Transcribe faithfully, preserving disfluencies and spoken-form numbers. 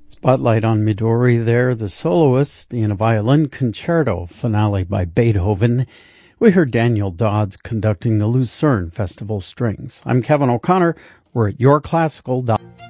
Spotlight on Midori there, the soloist in a violin concerto finale by Beethoven. We heard Daniel Dodds conducting the Lucerne Festival Strings. I'm Kevin O'Connor. We're at your classical dot com.